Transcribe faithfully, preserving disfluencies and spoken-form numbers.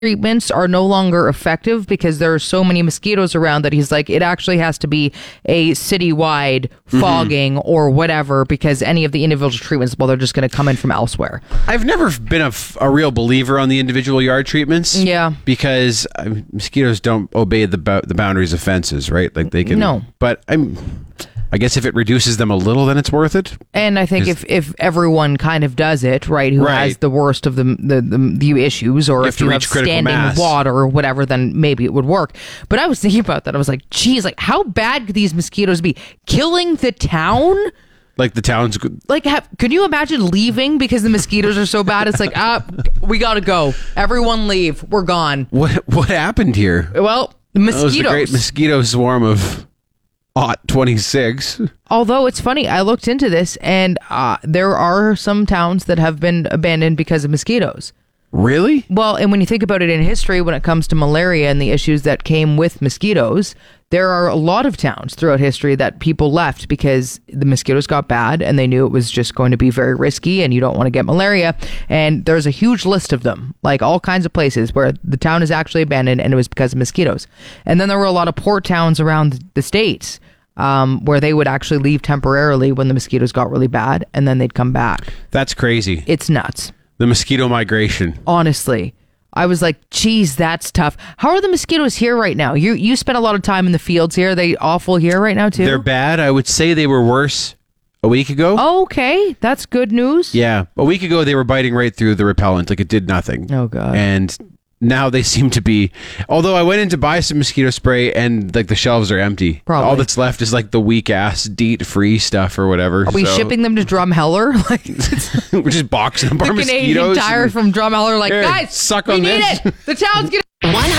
treatments are no longer effective because there are so many mosquitoes around that he's like, it actually has to be a citywide fogging mm-hmm. or whatever, because any of the individual treatments, well, they're just going to come in from elsewhere. I've never been a, f- a real believer on the individual yard treatments. Yeah. Because uh, mosquitoes don't obey the bo- the boundaries of fences, right? Like they can. No. But I'm... I guess if it reduces them a little, then it's worth it. And I think if, if everyone kind of does it, right, who right. has the worst of the the, the, the issues, or you if you have standing mass. water or whatever, then maybe it would work. But I was thinking about that. I was like, geez, like how bad could these mosquitoes be? Killing the town? Like the town's... Like, have, could you imagine leaving because the mosquitoes are so bad? It's like, ah, we got to go. Everyone leave. We're gone. What What happened here? Well, mosquitoes. That was a great mosquito swarm of... Ot twenty-six. Although it's funny, I looked into this, and uh, there are some towns that have been abandoned because of mosquitoes. Really? Well, and when you think about it in history, when it comes to malaria and the issues that came with mosquitoes, there are a lot of towns throughout history that people left because the mosquitoes got bad and they knew it was just going to be very risky and you don't want to get malaria. And there's a huge list of them, like all kinds of places where the town is actually abandoned and it was because of mosquitoes. And then there were a lot of port towns around the States um, where they would actually leave temporarily when the mosquitoes got really bad and then they'd come back. That's crazy. It's nuts. The mosquito migration. Honestly. I was like, geez, that's tough. How are the mosquitoes here right now? You you spent a lot of time in the fields here. Are they awful here right now, too? They're bad. I would say they were worse a week ago. Oh, okay. That's good news. Yeah. A week ago, they were biting right through the repellent. Like it did nothing. Oh, God. And now they seem to be... Although I went in to buy some mosquito spray and like the shelves are empty. Probably. All that's left is like the weak-ass DEET-free stuff or whatever. Are we so. shipping them to Drumheller? Like, we're just boxing up the our Canadian mosquitoes. Tire from Drumheller like, Here, guys, suck we on need this. it. The town's getting...